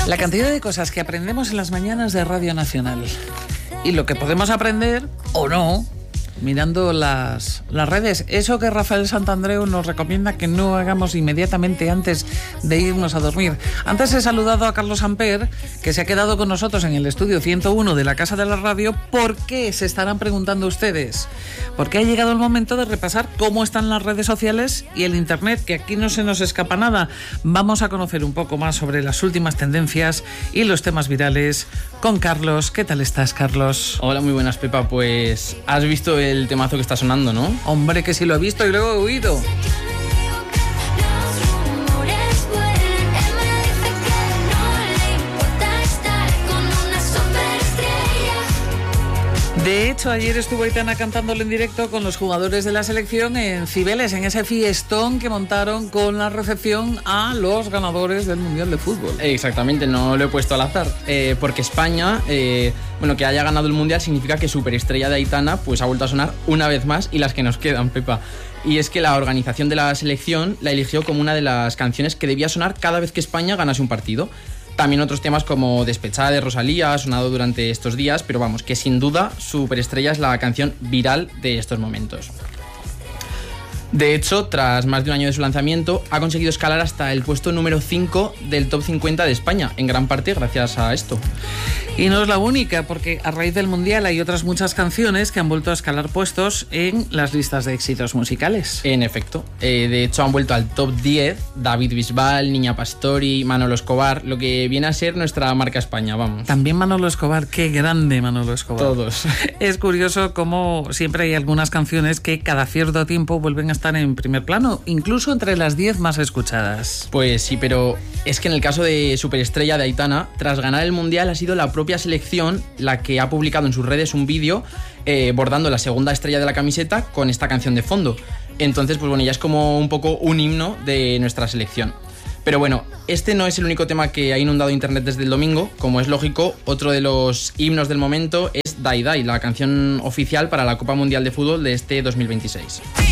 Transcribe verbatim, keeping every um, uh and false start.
La cantidad de cosas que aprendemos en las mañanas de Radio Nacional y lo que podemos aprender o no mirando las, las redes. Eso que Rafael Santandreu nos recomienda que no hagamos inmediatamente antes de irnos a dormir. Antes he saludado a Carlos Amper, que se ha quedado con nosotros en el estudio ciento uno de la Casa de la Radio. ¿Por qué? Se estarán preguntando ustedes. Porque ha llegado el momento de repasar cómo están las redes sociales y el internet, que aquí no se nos escapa nada. Vamos a conocer un poco más sobre las últimas tendencias y los temas virales con Carlos. ¿Qué tal estás, Carlos? Hola, muy buenas, Pepa. Pues has visto el temazo que está sonando, ¿no? Hombre, que sí lo he visto y lo he oído. De hecho, ayer estuvo Aitana cantándolo en directo con los jugadores de la selección en Cibeles, en ese fiestón que montaron con la recepción a los ganadores del Mundial de Fútbol. Exactamente, no lo he puesto al azar, eh, porque España, eh, bueno, que haya ganado el Mundial significa que superestrella de Aitana pues ha vuelto a sonar una vez más, y las que nos quedan, Pepa. Y es que la organización de la selección la eligió como una de las canciones que debía sonar cada vez que España ganase un partido. También otros temas como Despechada de Rosalía ha sonado durante estos días, pero vamos, que sin duda Superestrella es la canción viral de estos momentos. De hecho, tras más de un año de su lanzamiento, ha conseguido escalar hasta el puesto número cinco del top cincuenta de España, en gran parte gracias a esto. Y no es la única, porque a raíz del Mundial hay otras muchas canciones que han vuelto a escalar puestos en las listas de éxitos musicales. En efecto, eh, de hecho han vuelto al top diez David Bisbal, Niña Pastori, Manolo Escobar, lo que viene a ser nuestra marca España, vamos. También Manolo Escobar, qué grande Manolo Escobar. Todos. Es curioso cómo siempre hay algunas canciones que cada cierto tiempo vuelven a estar en primer plano, incluso entre las diez más escuchadas. Pues sí, pero es que en el caso de Superestrella de Aitana, tras ganar el Mundial ha sido la propia selección la que ha publicado en sus redes un vídeo eh, bordando la segunda estrella de la camiseta con esta canción de fondo. Entonces, pues bueno, ya es como un poco un himno de nuestra selección. Pero bueno, este no es el único tema que ha inundado internet desde el domingo. Como es lógico, otro de los himnos del momento es Die Die, la canción oficial para la Copa Mundial de Fútbol de este dos mil veintiséis.